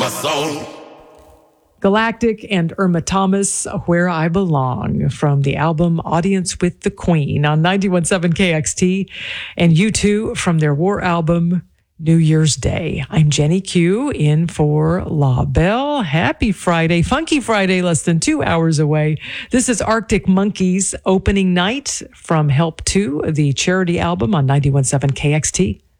Galactic and Irma Thomas, Where I Belong, from the album Audience with the Queen on 91.7 KXT, and U2 from their War album, New Year's Day. I'm Jenny Q in for La Belle. Happy Friday, Funky Friday, less than 2 hours away. This is Arctic Monkeys opening night from Help 2, the charity album on 91.7 KXT.